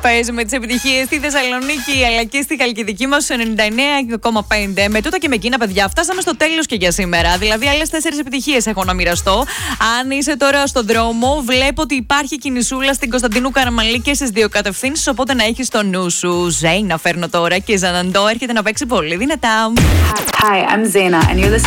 Παίζουμε τις επιτυχίες στη Θεσσαλονίκη αλλά και στη Χαλκιδική μας στους 99,5. Με τούτα και με εκείνα, παιδιά, φτάσαμε στο τέλος και για σήμερα. Δηλαδή, άλλες 4 επιτυχίες έχω να μοιραστώ. Αν είσαι τώρα στον δρόμο, βλέπω ότι υπάρχει κινησούλα στην Κωνσταντίνου Καραμανλή και στις δύο κατευθύνσεις. Οπότε να έχεις το νου σου. Ζέινα φέρνω τώρα και Ζαναντό έρχεται να παίξει πολύ δυνατά. Hi, I'm Zaina and you're listening